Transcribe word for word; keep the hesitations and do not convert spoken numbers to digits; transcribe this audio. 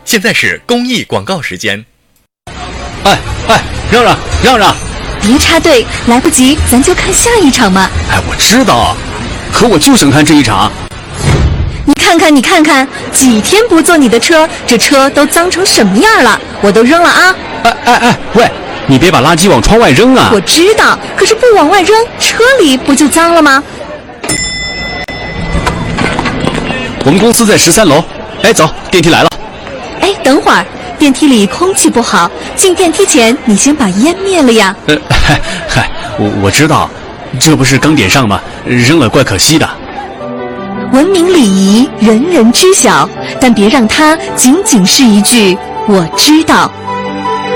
现在是公益广告时间。 哎哎，让让让让！ 别插队，来不及，咱就看下一场嘛。 哎，我知道，可我就想看这一场。 你看看，你看看，几天不坐你的车，这车都脏成什么样了？我都扔了啊！ 哎哎哎，喂，你别把垃圾往窗外扔啊！ 我知道，可是不往外扔，车里不就脏了吗？ 我们公司在十三楼。哎，走，电梯来了。 哎，等会儿，电梯里空气不好，进电梯前你先把烟灭了呀。 呃，嗨嗨，我我知道，这不是刚点上吗？扔了怪可惜的。 文明礼仪，人人知晓，但别让它仅仅是一句“我知道”。